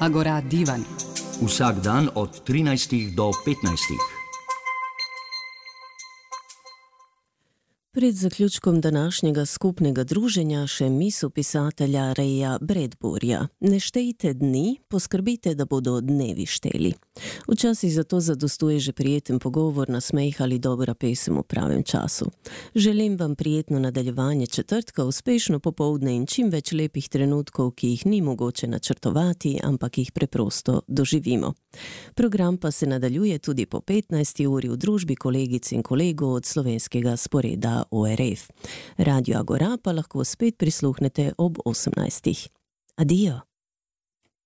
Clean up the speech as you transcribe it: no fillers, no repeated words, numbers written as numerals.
Agora divan. Vsak dan od 13 do 15. Pred zaključkom današnjega skupnega druženja še misel pisatelja Raya Bradburya. Ne štejte dni, poskrbite, da bodo dnevi šteli. Včasih zato zadostuje že prijeten pogovor, nasmeh ali dobra pesem v pravem času. Želim vam prijetno nadaljevanje četrtka, uspešno popoldne in čim več lepih trenutkov, ki jih ni mogoče načrtovati, ampak jih preprosto doživimo. Program pa se nadaljuje tudi po 15. uri v družbi kolegic in kolegov od slovenskega sporeda ORF. Radio Agora pa lahko spet prisluhnete ob 18. Adijo.